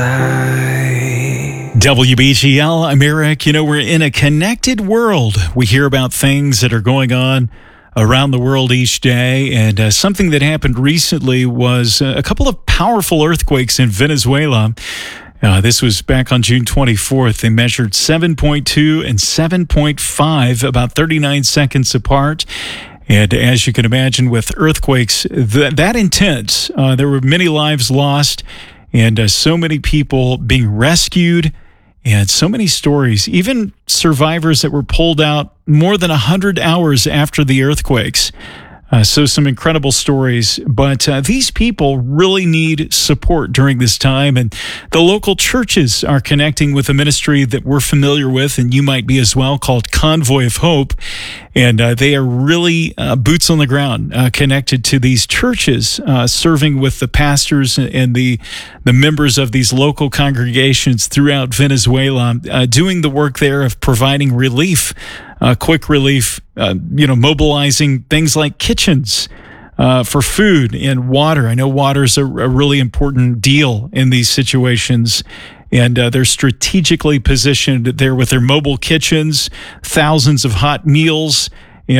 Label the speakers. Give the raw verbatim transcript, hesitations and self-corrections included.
Speaker 1: W B G L, I'm Eric. You know, we're in a connected world. We hear about things that are going on around the world each day. And uh, something that happened recently was uh, a couple of powerful earthquakes in Venezuela. Uh, this was back on June twenty-fourth. They measured seven point two and seven point five, about thirty-nine seconds apart. And as you can imagine, with earthquakes th- that intense, uh, there were many lives lost and uh, so many people being rescued and so many stories, even survivors that were pulled out more than one hundred hours after the earthquakes. Uh, so some incredible stories, but uh, these people really need support during this time, and the local churches are connecting with a ministry that we're familiar with, and you might be as well, called Convoy of Hope, and uh, they are really uh, boots on the ground, uh, connected to these churches, uh, serving with the pastors and the the members of these local congregations throughout Venezuela, uh, doing the work there of providing relief. Uh, quick relief, uh, you know, mobilizing things like kitchens uh, for food and water. I know water is a, a really important deal in these situations, and uh, they're strategically positioned there with their mobile kitchens, thousands of hot meals,